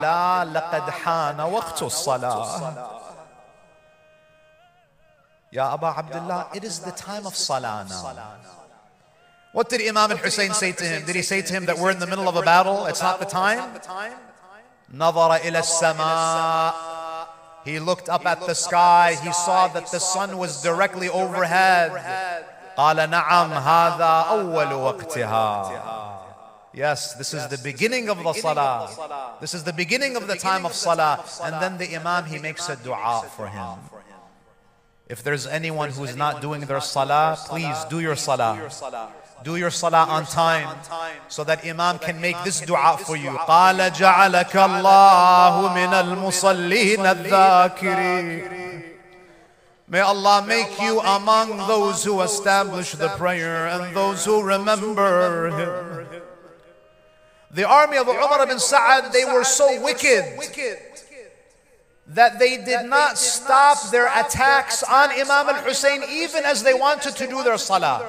لقد حان وقت الصلاة. Ya Aba Abdullah, it is the time of Salah now. What did Imam al-Hussein say to him? Did he say to him that we're in the middle of a battle? It's not the time? نظر إلى السماء. He looked up at the sky. He saw that the sun was directly overhead. قال نعم هذا أول وقتها. Yes, this is the beginning of the Salah. This is the beginning of the time of Salah. And then the Imam, he makes a dua for him. If there's anyone who's not doing their Salah, please do your Salah. Do your Salah on time so that Imam can make this dua for you. قال جعلك الله من المصلين الذاكرين. May Allah make you among those who establish the prayer and those who remember Him. The army of Umar ibn Sa'ad, they were so wicked that they did not stop their attacks on Imam al-Hussein even as they wanted to do their Salah.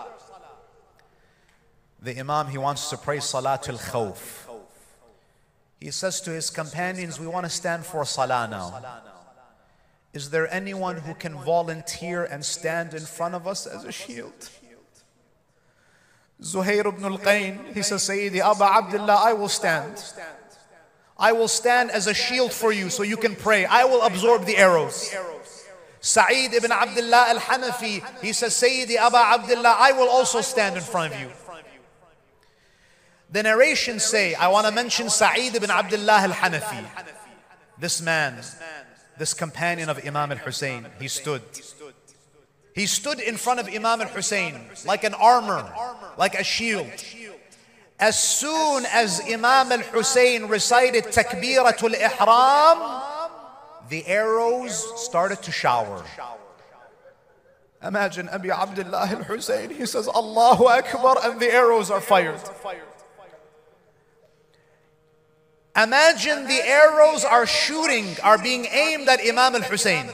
The Imam, he wants to pray Salatul Khawf. He says to his companions, we want to stand for Salah now. Is there anyone who can volunteer and stand in front of us as a shield? Zuhair ibn al-Qayn, he says, Sayyidi Aba Abdullah, I will stand. I will stand as a shield for you so you can pray. I will absorb the arrows. Sa'id ibn Abdullah al-Hanafi, he says, Sayyidi Aba Abdullah, I will also stand in front of you. The narrations say, I want to mention Sa'id ibn Abdullah al-Hanafi. This man, this companion of Imam al-Hussein, he stood. He stood in front of Imam al-Hussein like an armor, like a shield. As soon as Imam al-Hussein recited Takbiratul Ihram, the arrows started to shower. Imagine Abi Abdullah al-Hussein, he says, Allahu Akbar, and the arrows are fired. Imagine the arrows are being aimed at Imam al-Hussein.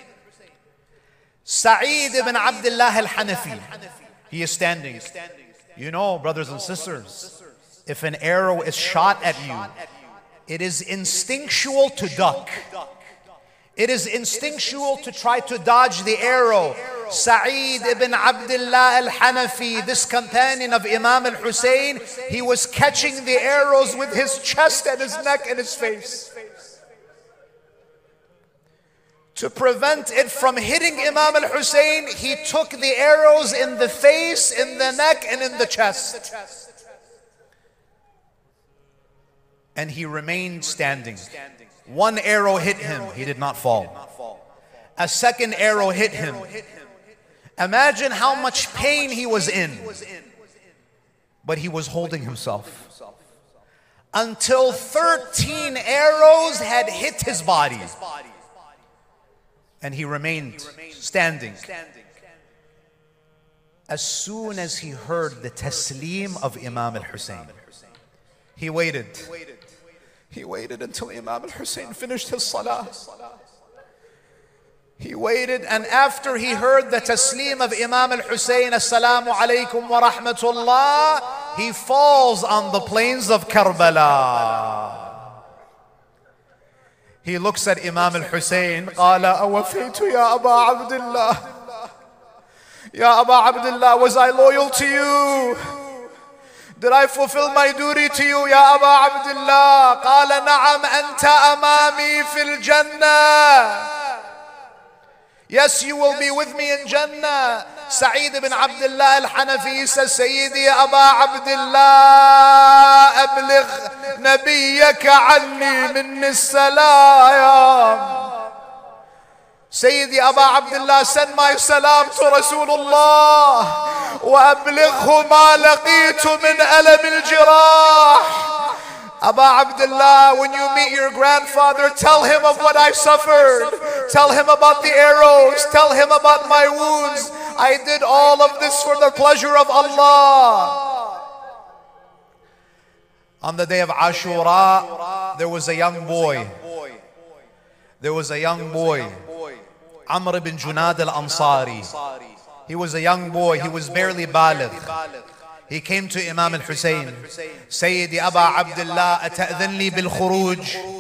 Sa'id ibn Abdullah al-Hanafi, he is standing. You know, brothers and sisters, if an arrow is shot at you, it is instinctual to duck. It is instinctual to try to dodge the arrow. Sa'id ibn Abdullah al-Hanafi, this companion of Imam al-Hussein, he was catching the arrows with his chest and his neck and his face. To prevent it from hitting Imam al-Hussein, he took the arrows in the face, in the neck, and in the chest. And he remained standing. One arrow hit him, he did not fall. A second arrow hit him. Imagine how much pain he was in. But he was holding himself. Until 13 arrows had hit his body. And he remained standing. As soon as he heard the taslim of Imam al-Hussein, he waited. He waited until Imam al-Hussein finished his salah. He waited, and after he heard the taslim of Imam al-Hussein, Assalamu alaikum wa rahmatullah, he falls on the plains of Karbala. He looks at Imam al-Hussein. قال أوفيت يا أبا عبد الله. Ya Aba Abdullah, was I loyal to you? Did I fulfill my duty to you, Ya Aba Abdullah? قال نعم أنت أمامي في الجنة. Yes, you will be with me in Jannah. Sa'id ibn Abdullah al-Hanafi says, Sayyidi Aba Abdullah, أبلغ نبيك عني مني السلام. Sayyidi Aba Abdullah, send my salam to Rasulullah. وأبلغه ما لقيت من ألم الجراح. Aba Abdullah, when you meet your grandfather, tell him of what I suffered. Tell him about the arrows. Tell him about my wounds. I did all of this for the pleasure of Allah. On the day of Ashura, there was a young boy. There was a young boy, Amr ibn Junad al-Ansari. He was a young boy. He was barely baligh. he came to Imam al-Hussein. Sayyidi Aba Abdullah, ata'adhan li bil khuruj.